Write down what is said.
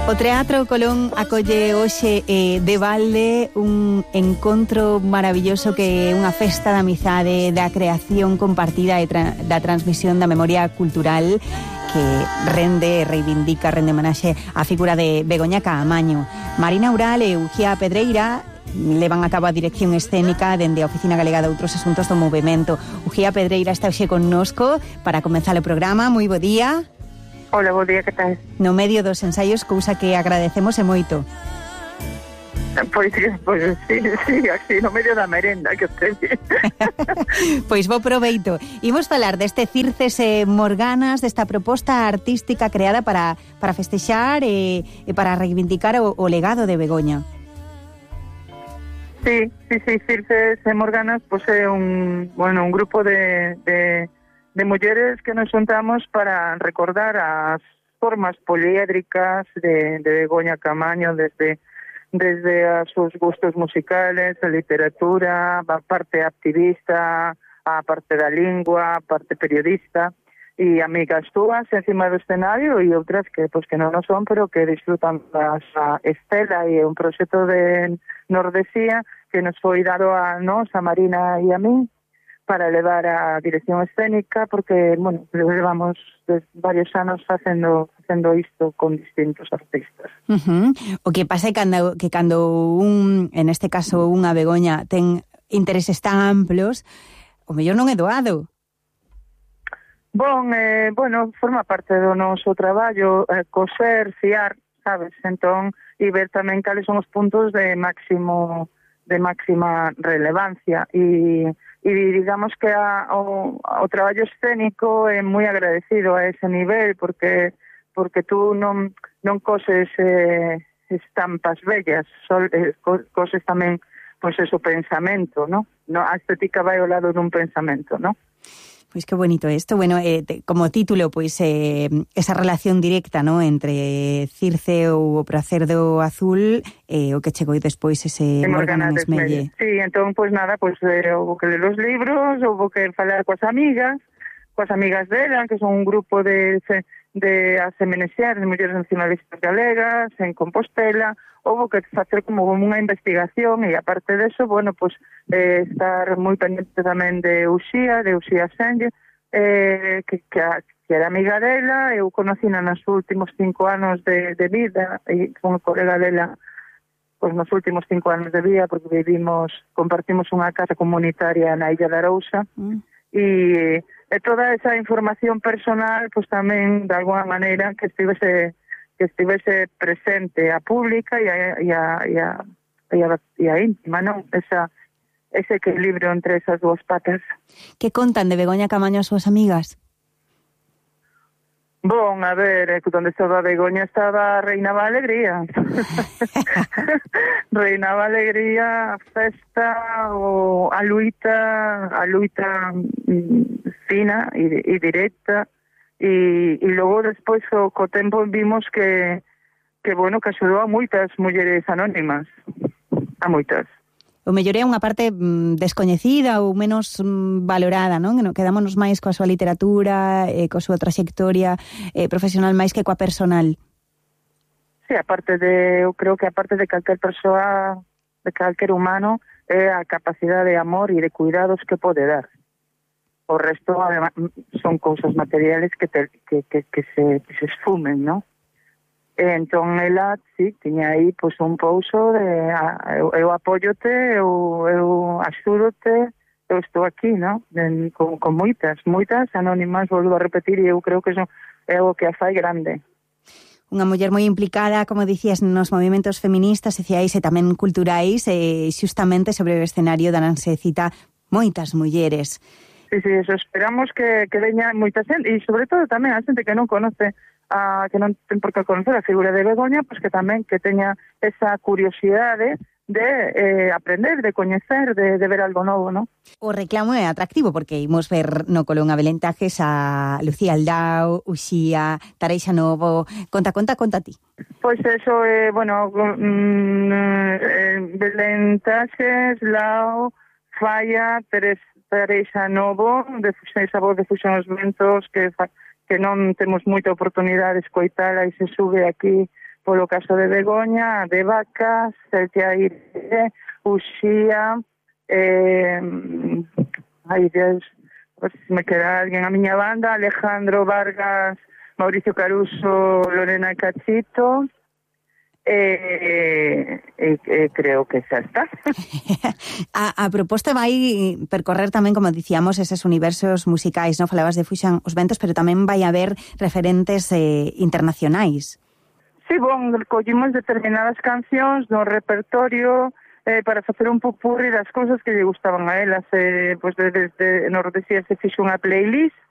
O Teatro Colón acolle hoxe de balde un encontro maravilloso que é unha festa da amizade, da creación compartida e da transmisión da memoria cultural que rende homenaxe á figura de Begoña Caamaño. Marina Ural e Uxía Pedreira levan a cabo a dirección escénica dende a Oficina Galega de Outros Asuntos do Movemento. Uxía Pedreira está hoxe connosco para comenzar o programa. Moi bo día. Hola, bo día, que tal? No medio dos ensaios, cousa que agradecemos e moito. Pois sí, así, no medio da merenda que usted. Pois bo proveito. Imos falar deste Circes Morganas, desta proposta artística creada para festexar e para reivindicar o legado de Begoña. Sí, Circes Morganas pois é un grupo de mulleres que nos juntamos para recordar as formas poliédricas de Begoña Caamaño desde a sus gustos musicales, a literatura, a parte activista, a parte da lingua, a parte periodista, e amigas túas encima do escenario e outras que non o son, pero que disfrutan a Estela e un proxecto de Nordesía que nos foi dado a nós, a Marina e a mí, para levar a dirección escénica, porque, levamos varios anos facendo isto con distintos artistas. O que pasa é que cando en este caso, unha Begoña ten intereses tan amplos, o mellor non é doado. Forma parte do noso traballo, coser, fiar, sabes? Entón, e ver tamén cales son os puntos de máxima relevancia e digamos que o traballo escénico é moi agradecido a ese nivel porque tú non coses estampas bellas, coses tamén o pensamento, ¿no? A estética vai ao lado dun pensamento, ¿no? Pois que bonito isto. Bueno, como título, esa relación directa, ¿no?, entre Circe ou o pracer do azul o que chegou despois ese Morgana Desmelle. Sí, entón, houve que ler os libros, houve que falar coas amigas dela, que son un grupo de ASMNSR, de mulleres nacionalistas galegas, en Compostela. Houve que facer como unha investigación e aparte deso, estar moi pendente tamén de Uxía Senlle, que era amiga dela. Eu conocina nos últimos 5 anos de vida e con a colega dela nos últimos 5 anos de vida, porque compartimos unha casa comunitaria na Illa de Arousa e toda esa información personal tamén de alguna maneira que estivese presente a pública e a íntima, non? Ese equilibrio entre esas dúas patas. Que contan de Begoña Caamaño as súas amigas? A ver, onde estaba Begoña estaba reinaba a alegría. Reinaba a alegría, a festa, a luita fina e directa. E logo despois co tempo vimos que axudou a moitas mulleres anónimas, a moitas. O mellor é unha parte descoñecida ou menos valorada, non? Quedámonos máis coa súa literatura, coa súa traxectoria profesional máis que coa personal. Sí, eu creo que aparte de calquer persoa, de calquer humano, é a capacidade de amor e de cuidados que pode dar. O resto son cousas materiales que se esfumen, ¿no? Entón, ela, sí, tiña aí un pouso de eu apóyote, eu axúdote, eu estou aquí, ¿no? Con moitas anónimas, volvo a repetir, e eu creo que eso é o que a fai grande. Unha muller moi implicada, como dicías, nos movimentos feministas, sociais e tamén culturais, e xustamente sobre o escenario danse cita moitas mulleres. Sí, eso esperamos que veña moita xente e sobre todo tamén a xente que non conoce, que non ten por que conocer a figura de Begoña, que tamén que teña esa curiosidade de aprender, de coñecer, de ver algo novo, ¿no? O reclamo é atractivo porque imos ver no Colón a Belén Tajes, a Lucía Aldao, Uxía, Tareixa Novo. Conta ti. Pois eso é, Belén Tajes, Lao, Falla, Tareixa Novo, esa voz de Fusión os Ventos que non temos moita oportunidade de escoitala e se sube aquí polo caso de Begoña, de Vacas, Celtia Aire, Uxía, ai Deus, pues, me queda alguén, a miña banda, Alejandro Vargas, Mauricio Caruso, Lorena Cachito, creo que xa está. A proposta vai percorrer tamén, como dicíamos, eses universos musicais, non? Falabas de Fuxan os Ventos, pero tamén vai haber referentes internacionais. Sí, bon, collimos determinadas cancións no repertorio para facer un popurri das cousas que lle gustaban a elas. Pois desde Nordesía se fixo unha playlist